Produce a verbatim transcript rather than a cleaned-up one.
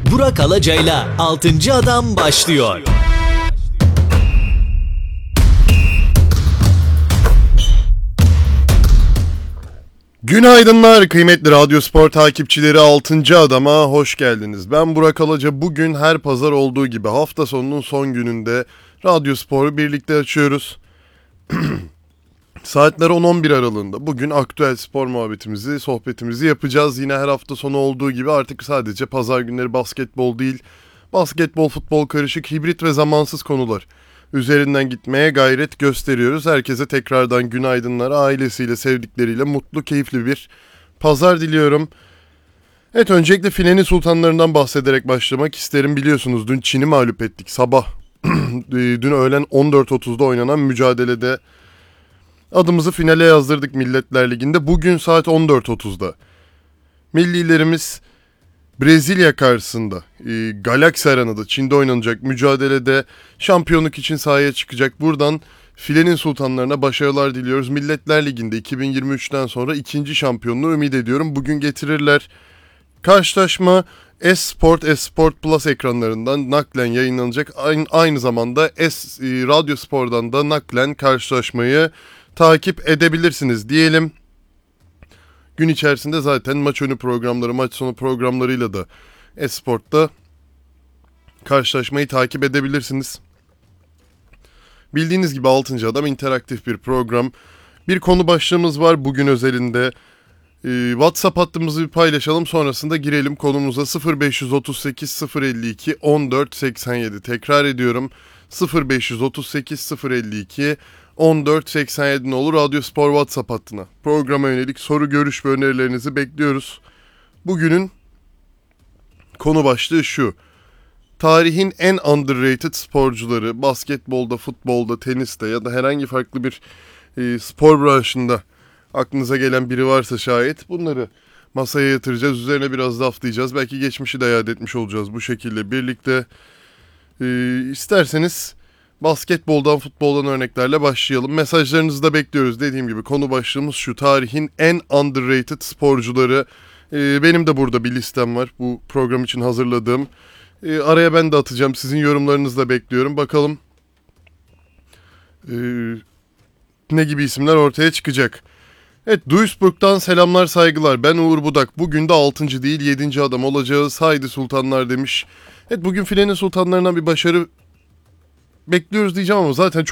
Burak Alacay'la altıncı Adam başlıyor. Günaydınlar kıymetli Radyo Spor takipçileri, altıncı Adam'a hoş geldiniz. Ben Burak Alaca. Bugün her pazar olduğu gibi hafta sonunun son gününde Radyo Spor'u birlikte açıyoruz. Saatler on on bir aralığında bugün aktüel spor muhabbetimizi, sohbetimizi yapacağız. Yine her hafta sonu olduğu gibi artık sadece pazar günleri basketbol değil, basketbol, futbol karışık, hibrit ve zamansız konular üzerinden gitmeye gayret gösteriyoruz. Herkese tekrardan günaydınlar, ailesiyle, sevdikleriyle mutlu, keyifli bir pazar diliyorum. Evet, öncelikle filenin sultanlarından bahsederek başlamak isterim. Biliyorsunuz dün Çin'i mağlup ettik sabah. Dün öğlen on dört otuzda oynanan mücadelede adımızı finale yazdırdık Milletler Ligi'nde. Bugün saat on dört otuzda millilerimiz Brezilya karşısında e, Galaxy Arena'da Çin'de oynanacak mücadelede şampiyonluk için sahaya çıkacak. Buradan filenin sultanlarına başarılar diliyoruz. Milletler Ligi'nde iki bin yirmi üçten sonra ikinci şampiyonluğu ümit ediyorum. Bugün getirirler. Karşılaşma Esport, Esport Plus ekranlarından naklen yayınlanacak. Aynı, aynı zamanda Es, e, Radyo Spor'dan da naklen karşılaşmayı takip edebilirsiniz diyelim. Gün içerisinde zaten maç önü programları, maç sonu programlarıyla da Esport'ta karşılaşmayı takip edebilirsiniz. Bildiğiniz gibi altıncı Adam interaktif bir program. Bir konu başlığımız var bugün özelinde. Ee, WhatsApp hattımızı bir paylaşalım, sonrasında girelim konumuza. sıfır beş otuz sekiz sıfır elli iki on dört seksen yedi. Tekrar ediyorum, sıfır beş otuz sekiz sıfır elli iki on dört seksen yedi olur Radyo Spor WhatsApp hattına. Programa yönelik soru, görüş ve önerilerinizi bekliyoruz. Bugünün konu başlığı şu: tarihin en underrated sporcuları, basketbolda, futbolda, teniste ya da herhangi farklı bir e, spor branşında aklınıza gelen biri varsa şayet bunları masaya yatıracağız. Üzerine biraz laflayacağız. Belki geçmişi de yad etmiş olacağız bu şekilde birlikte. E, isterseniz basketboldan, futboldan örneklerle başlayalım. Mesajlarınızı da bekliyoruz. Dediğim gibi konu başlığımız şu: tarihin en underrated sporcuları. Ee, benim de burada bir listem var bu program için hazırladığım. Ee, araya ben de atacağım. Sizin yorumlarınızı da bekliyorum. Bakalım ee, ne gibi isimler ortaya çıkacak. Evet, Duisburg'dan selamlar, saygılar. Ben Uğur Budak. Bugün de altıncı değil yedinci adam olacağız. Haydi sultanlar demiş. Evet, bugün filenin sultanlarından bir başarı bekliyoruz diyeceğim ama zaten çok